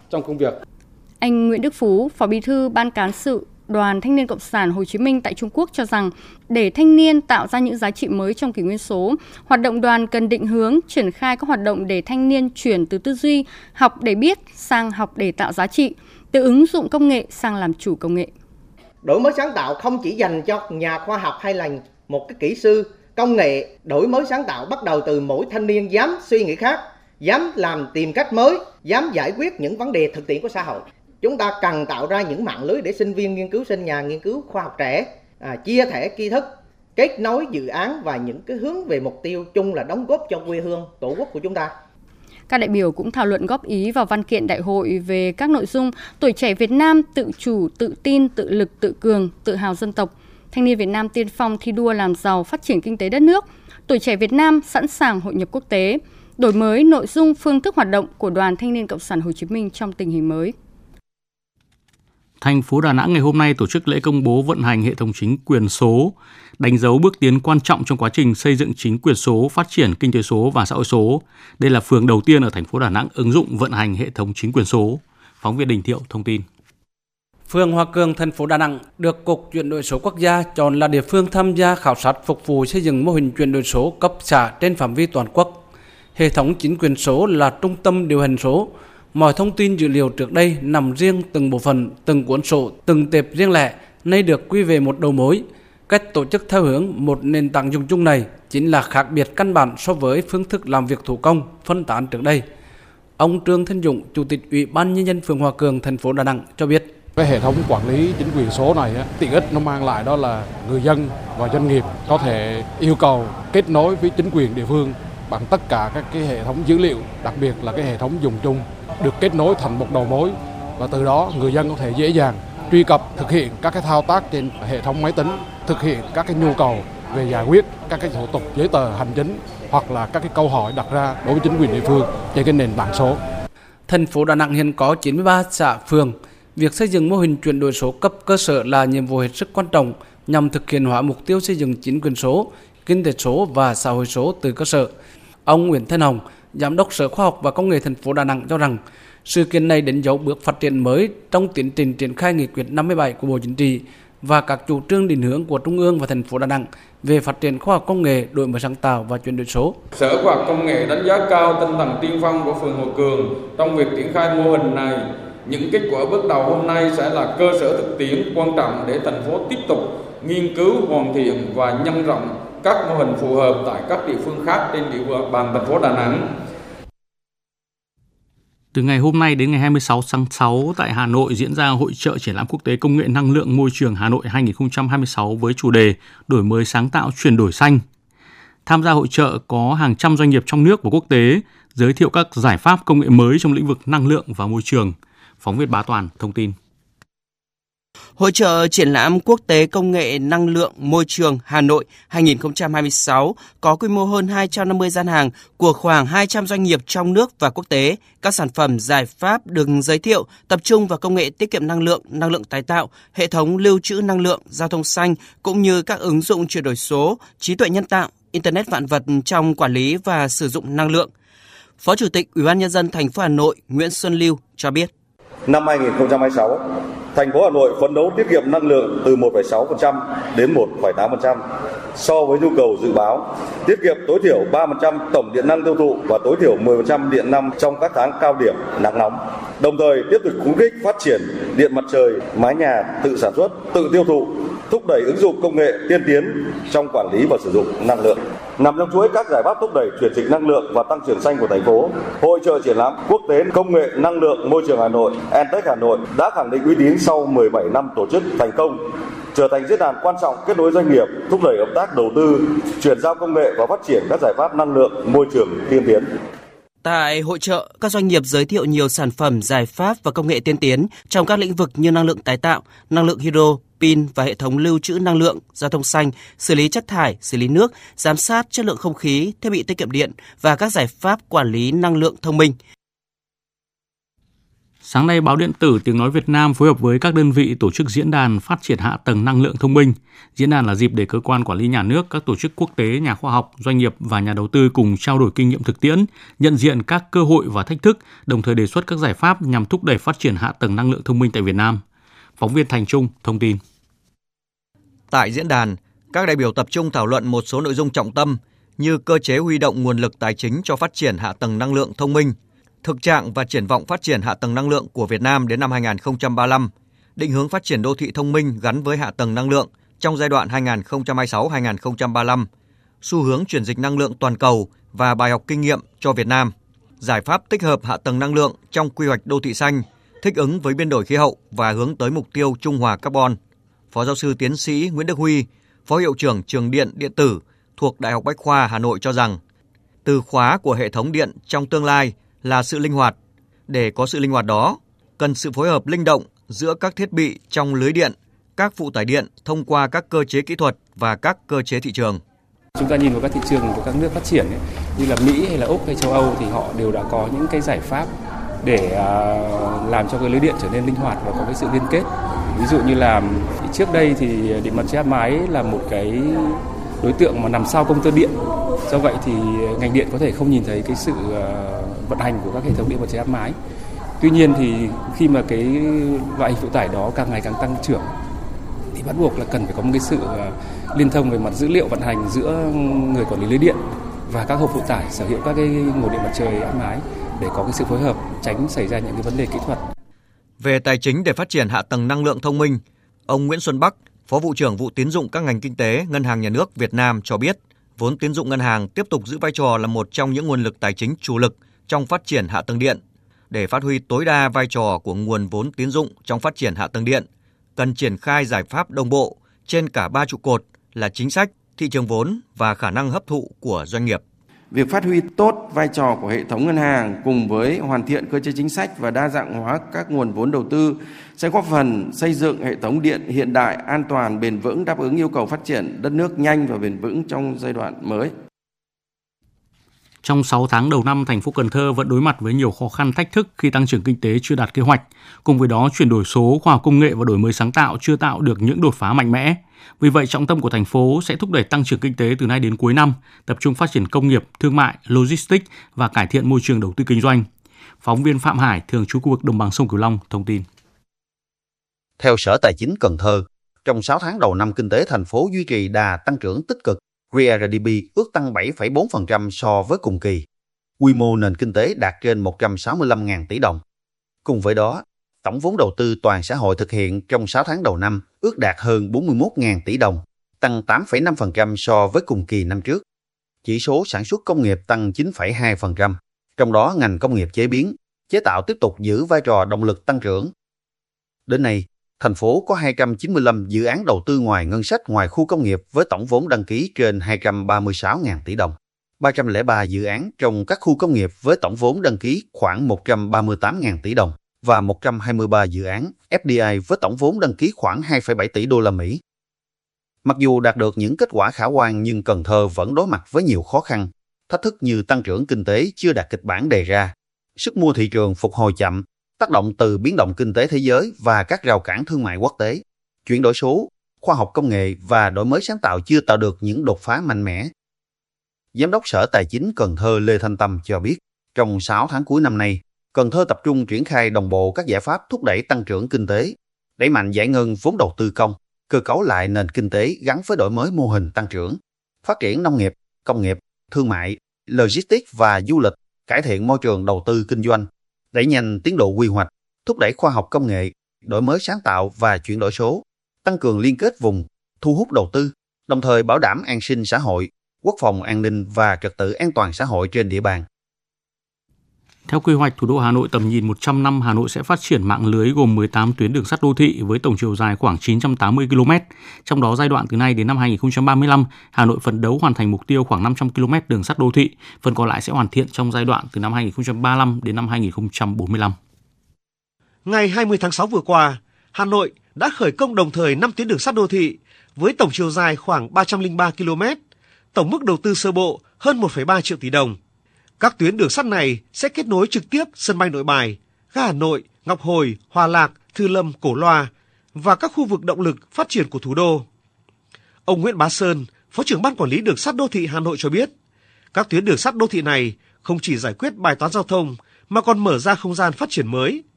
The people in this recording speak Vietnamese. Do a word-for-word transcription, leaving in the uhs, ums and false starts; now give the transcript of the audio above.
trong công việc. Anh Nguyễn Đức Phú, Phó Bí thư Ban Cán sự Đoàn Thanh niên Cộng sản Hồ Chí Minh tại Trung Quốc cho rằng, để thanh niên tạo ra những giá trị mới trong kỷ nguyên số, hoạt động đoàn cần định hướng, triển khai các hoạt động để thanh niên chuyển từ tư duy học để biết sang học để tạo giá trị, từ ứng dụng công nghệ sang làm chủ công nghệ. Đổi mới sáng tạo không chỉ dành cho nhà khoa học hay là một cái kỹ sư công nghệ. Đổi mới sáng tạo bắt đầu từ mỗi thanh niên dám suy nghĩ khác, dám làm tìm cách mới, dám giải quyết những vấn đề thực tiễn của xã hội. Chúng ta cần tạo ra những mạng lưới để sinh viên nghiên cứu sinh, nhà nghiên cứu khoa học trẻ à, chia sẻ tri thức, kết nối dự án và những cái hướng về mục tiêu chung là đóng góp cho quê hương, tổ quốc của chúng ta. Các đại biểu cũng thảo luận góp ý vào văn kiện đại hội về các nội dung tuổi trẻ Việt Nam tự chủ, tự tin, tự lực, tự cường, tự hào dân tộc, thanh niên Việt Nam tiên phong thi đua làm giàu phát triển kinh tế đất nước, tuổi trẻ Việt Nam sẵn sàng hội nhập quốc tế, đổi mới nội dung phương thức hoạt động của Đoàn Thanh niên Cộng sản Hồ Chí Minh trong tình hình mới. Thành phố Đà Nẵng ngày hôm nay tổ chức lễ công bố vận hành hệ thống chính quyền số, đánh dấu bước tiến quan trọng trong quá trình xây dựng chính quyền số, phát triển kinh tế số và xã hội số. Đây là phường đầu tiên ở thành phố Đà Nẵng ứng dụng vận hành hệ thống chính quyền số. Phóng viên Đình Thiệu thông tin. Phường Hòa Cường, thành phố Đà Nẵng được Cục Chuyển đổi số quốc gia chọn là địa phương tham gia khảo sát phục vụ xây dựng mô hình chuyển đổi số cấp xã trên phạm vi toàn quốc. Hệ thống chính quyền số là trung tâm điều hành số. Mọi thông tin dữ liệu trước đây nằm riêng từng bộ phận, từng cuốn sổ, từng tệp riêng lẻ, nay được quy về một đầu mối. Cách tổ chức theo hướng một nền tảng dùng chung này chính là khác biệt căn bản so với phương thức làm việc thủ công, phân tán trước đây. Ông Trương Thanh Dũng, Chủ tịch Ủy ban Nhân dân phường Hòa Cường, thành phố Đà Nẵng cho biết. Cái hệ thống quản lý chính quyền số này, tiện ích nó mang lại đó là người dân và doanh nghiệp có thể yêu cầu kết nối với chính quyền địa phương bằng tất cả các cái hệ thống dữ liệu, đặc biệt là cái hệ thống dùng chung được kết nối thành một đầu mối, và từ đó người dân có thể dễ dàng truy cập, thực hiện các cái thao tác trên hệ thống máy tính, thực hiện các cái nhu cầu về giải quyết các cái thủ tục giấy tờ hành chính hoặc là các cái câu hỏi đặt ra đối với chính quyền địa phương trên cái nền tảng số. Thành phố Đà Nẵng hiện có chín mươi ba xã phường. Việc xây dựng mô hình chuyển đổi số cấp cơ sở là nhiệm vụ hết sức quan trọng nhằm thực hiện hóa mục tiêu xây dựng chính quyền số, kinh tế số và xã hội số từ cơ sở. Ông Nguyễn Thanh Hồng, Giám đốc Sở Khoa học và Công nghệ thành phố Đà Nẵng cho rằng sự kiện này đánh dấu bước phát triển mới trong tiến trình triển khai nghị quyết năm mươi bảy của Bộ Chính trị và các chủ trương định hướng của Trung ương và thành phố Đà Nẵng về phát triển khoa học công nghệ, đổi mới sáng tạo và chuyển đổi số. Sở Khoa học Công nghệ đánh giá cao tinh thần tiên phong của phường Hòa Cường trong việc triển khai mô hình này. Những kết quả bước đầu hôm nay sẽ là cơ sở thực tiễn quan trọng để thành phố tiếp tục nghiên cứu, hoàn thiện và nhân rộng các mô hình phù hợp tại các địa phương khác trên địa bàn thành phố Đà Nẵng. Từ ngày hôm nay đến ngày hai mươi sáu tháng sáu tại Hà Nội diễn ra hội chợ triển lãm quốc tế công nghệ năng lượng môi trường Hà Nội hai không hai sáu với chủ đề đổi mới sáng tạo chuyển đổi xanh. Tham gia hội chợ có hàng trăm doanh nghiệp trong nước và quốc tế giới thiệu các giải pháp công nghệ mới trong lĩnh vực năng lượng và môi trường. Phóng viên Bá Toàn thông tin. Hội chợ triển lãm quốc tế công nghệ năng lượng môi trường Hà Nội hai không hai sáu có quy mô hơn hai trăm năm mươi gian hàng của khoảng hai trăm doanh nghiệp trong nước và quốc tế. Các sản phẩm giải pháp được giới thiệu tập trung vào công nghệ tiết kiệm năng lượng, năng lượng tái tạo, hệ thống lưu trữ năng lượng, giao thông xanh cũng như các ứng dụng chuyển đổi số, trí tuệ nhân tạo, Internet vạn vật trong quản lý và sử dụng năng lượng. Phó Chủ tịch Ủy ban Nhân dân thành phố Hà Nội Nguyễn Xuân Lưu cho biết. Năm hai không hai sáu, thành phố Hà Nội phấn đấu tiết kiệm năng lượng từ một phẩy sáu phần trăm đến một phẩy tám phần trăm so với nhu cầu dự báo, tiết kiệm tối thiểu ba phần trăm tổng điện năng tiêu thụ và tối thiểu mười phần trăm điện năng trong các tháng cao điểm nắng nóng. Đồng thời tiếp tục khuyến khích phát triển điện mặt trời, mái nhà tự sản xuất, tự tiêu thụ, thúc đẩy ứng dụng công nghệ tiên tiến trong quản lý và sử dụng năng lượng. Nằm trong chuỗi các giải pháp thúc đẩy chuyển dịch năng lượng và tăng trưởng xanh của thành phố, Hội chợ triển lãm quốc tế công nghệ năng lượng môi trường Hà Nội, Antech Hà Nội đã khẳng định uy tín sau mười bảy năm tổ chức thành công, trở thành diễn đàn quan trọng kết nối doanh nghiệp, thúc đẩy hợp tác đầu tư, chuyển giao công nghệ và phát triển các giải pháp năng lượng môi trường tiên tiến. Tại hội chợ, các doanh nghiệp giới thiệu nhiều sản phẩm, giải pháp và công nghệ tiên tiến trong các lĩnh vực như năng lượng tái tạo, năng lượng hydro, pin và hệ thống lưu trữ năng lượng, giao thông xanh, xử lý chất thải, xử lý nước, giám sát chất lượng không khí, thiết bị tiết kiệm điện và các giải pháp quản lý năng lượng thông minh. Sáng nay, báo điện tử Tiếng nói Việt Nam phối hợp với các đơn vị tổ chức diễn đàn phát triển hạ tầng năng lượng thông minh. Diễn đàn là dịp để cơ quan quản lý nhà nước, các tổ chức quốc tế, nhà khoa học, doanh nghiệp và nhà đầu tư cùng trao đổi kinh nghiệm thực tiễn, nhận diện các cơ hội và thách thức, đồng thời đề xuất các giải pháp nhằm thúc đẩy phát triển hạ tầng năng lượng thông minh tại Việt Nam. Phóng viên Thành Trung thông tin. Tại diễn đàn, các đại biểu tập trung thảo luận một số nội dung trọng tâm như cơ chế huy động nguồn lực tài chính cho phát triển hạ tầng năng lượng thông minh, thực trạng và triển vọng phát triển hạ tầng năng lượng của Việt Nam đến năm hai không ba lăm, định hướng phát triển đô thị thông minh gắn với hạ tầng năng lượng trong giai đoạn hai nghìn không trăm hai mươi sáu đến hai nghìn không trăm ba mươi lăm, xu hướng chuyển dịch năng lượng toàn cầu và bài học kinh nghiệm cho Việt Nam, giải pháp tích hợp hạ tầng năng lượng trong quy hoạch đô thị xanh, thích ứng với biến đổi khí hậu và hướng tới mục tiêu trung hòa carbon. Phó giáo sư tiến sĩ Nguyễn Đức Huy, Phó Hiệu trưởng Trường Điện Điện tử thuộc Đại học Bách khoa Hà Nội cho rằng, từ khóa của hệ thống điện trong tương lai là sự linh hoạt. Để có sự linh hoạt đó, cần sự phối hợp linh động giữa các thiết bị trong lưới điện, các phụ tải điện thông qua các cơ chế kỹ thuật và các cơ chế thị trường. Chúng ta nhìn vào các thị trường của các nước phát triển ấy, như là Mỹ hay là Úc hay châu Âu thì họ đều đã có những cái giải pháp để uh, làm cho cái lưới điện trở nên linh hoạt và có cái sự liên kết. Ví dụ như là trước đây thì điện mặt trời áp mái là một cái đối tượng mà nằm sau công tơ điện. Do vậy thì ngành điện có thể không nhìn thấy cái sự uh, vận hành của các hệ thống điện mặt trời áp mái. Tuy nhiên thì khi mà cái loại hình phụ tải đó càng ngày càng tăng trưởng thì bắt buộc là cần phải có một cái sự uh, liên thông về mặt dữ liệu vận hành giữa người quản lý lưới điện và các hộp phụ tải sở hữu các cái nguồn điện mặt trời áp mái để có cái sự phối hợp tránh xảy ra những cái vấn đề kỹ thuật. Về tài chính để phát triển hạ tầng năng lượng thông minh, ông Nguyễn Xuân Bắc, Phó vụ trưởng vụ tín dụng các ngành kinh tế Ngân hàng Nhà nước Việt Nam cho biết, vốn tín dụng ngân hàng tiếp tục giữ vai trò là một trong những nguồn lực tài chính chủ lực trong phát triển hạ tầng điện. Để phát huy tối đa vai trò của nguồn vốn tín dụng trong phát triển hạ tầng điện, cần triển khai giải pháp đồng bộ trên cả ba trụ cột là chính sách, thị trường vốn và khả năng hấp thụ của doanh nghiệp. Việc phát huy tốt vai trò của hệ thống ngân hàng cùng với hoàn thiện cơ chế chính sách và đa dạng hóa các nguồn vốn đầu tư sẽ góp phần xây dựng hệ thống điện hiện đại, an toàn, bền vững đáp ứng yêu cầu phát triển đất nước nhanh và bền vững trong giai đoạn mới. Trong sáu tháng đầu năm, thành phố Cần Thơ vẫn đối mặt với nhiều khó khăn thách thức khi tăng trưởng kinh tế chưa đạt kế hoạch. Cùng với đó, chuyển đổi số, khoa học công nghệ và đổi mới sáng tạo chưa tạo được những đột phá mạnh mẽ. Vì vậy, trọng tâm của thành phố sẽ thúc đẩy tăng trưởng kinh tế từ nay đến cuối năm, tập trung phát triển công nghiệp, thương mại, logistics và cải thiện môi trường đầu tư kinh doanh. Phóng viên Phạm Hải, thường trú khu vực Đồng bằng sông Cửu Long, thông tin. Theo Sở Tài chính Cần Thơ, trong sáu tháng đầu năm kinh tế thành phố duy trì đà tăng trưởng tích cực, rờ đê pê ước tăng bảy phẩy bốn phần trăm so với cùng kỳ. Quy mô nền kinh tế đạt trên một trăm sáu mươi lăm nghìn tỷ đồng. Cùng với đó, tổng vốn đầu tư toàn xã hội thực hiện trong sáu tháng đầu năm ước đạt hơn bốn mươi mốt nghìn tỷ đồng, tăng tám phẩy năm phần trăm so với cùng kỳ năm trước. Chỉ số sản xuất công nghiệp tăng chín phẩy hai phần trăm, trong đó ngành công nghiệp chế biến, chế tạo tiếp tục giữ vai trò động lực tăng trưởng. Đến nay, thành phố có hai trăm chín mươi lăm dự án đầu tư ngoài ngân sách ngoài khu công nghiệp với tổng vốn đăng ký trên hai trăm ba mươi sáu nghìn tỷ đồng, ba trăm lẻ ba dự án trong các khu công nghiệp với tổng vốn đăng ký khoảng một trăm ba mươi tám nghìn tỷ đồng và một trăm hai mươi ba dự án ép đê i với tổng vốn đăng ký khoảng hai phẩy bảy tỷ đô la Mỹ. Mặc dù đạt được những kết quả khả quan nhưng Cần Thơ vẫn đối mặt với nhiều khó khăn, thách thức như tăng trưởng kinh tế chưa đạt kịch bản đề ra, sức mua thị trường phục hồi chậm, tác động từ biến động kinh tế thế giới và các rào cản thương mại quốc tế, chuyển đổi số, khoa học công nghệ và đổi mới sáng tạo chưa tạo được những đột phá mạnh mẽ. Giám đốc Sở Tài chính Cần Thơ Lê Thanh Tâm cho biết, trong sáu tháng cuối năm nay, Cần Thơ tập trung triển khai đồng bộ các giải pháp thúc đẩy tăng trưởng kinh tế, đẩy mạnh giải ngân vốn đầu tư công, cơ cấu lại nền kinh tế gắn với đổi mới mô hình tăng trưởng, phát triển nông nghiệp, công nghiệp, thương mại, logistics và du lịch, cải thiện môi trường đầu tư kinh doanh, đẩy nhanh tiến độ quy hoạch, thúc đẩy khoa học công nghệ, đổi mới sáng tạo và chuyển đổi số, tăng cường liên kết vùng, thu hút đầu tư, đồng thời bảo đảm an sinh xã hội, quốc phòng an ninh và trật tự an toàn xã hội trên địa bàn. Theo quy hoạch thủ đô Hà Nội tầm nhìn một trăm năm, Hà Nội sẽ phát triển mạng lưới gồm mười tám tuyến đường sắt đô thị với tổng chiều dài khoảng chín trăm tám mươi ki lô mét. Trong đó giai đoạn từ nay đến năm hai nghìn không trăm ba mươi lăm, Hà Nội phấn đấu hoàn thành mục tiêu khoảng năm trăm ki lô mét đường sắt đô thị, phần còn lại sẽ hoàn thiện trong giai đoạn từ năm hai nghìn không trăm ba mươi lăm đến năm hai nghìn không trăm bốn mươi lăm. Ngày hai mươi tháng sáu vừa qua, Hà Nội đã khởi công đồng thời năm tuyến đường sắt đô thị với tổng chiều dài khoảng ba trăm lẻ ba ki lô mét, tổng mức đầu tư sơ bộ hơn một phẩy ba triệu tỷ đồng. Các tuyến đường sắt này sẽ kết nối trực tiếp sân bay Nội Bài, ga Hà Nội Ngọc Hồi, Hòa Lạc, Thư Lâm, Cổ Loa và các khu vực động lực phát triển của thủ đô. Ông Nguyễn Bá Sơn, Phó trưởng Ban Quản lý Đường sắt Đô thị Hà Nội cho biết, các tuyến đường sắt đô thị này không chỉ giải quyết bài toán giao thông mà còn mở ra không gian phát triển mới,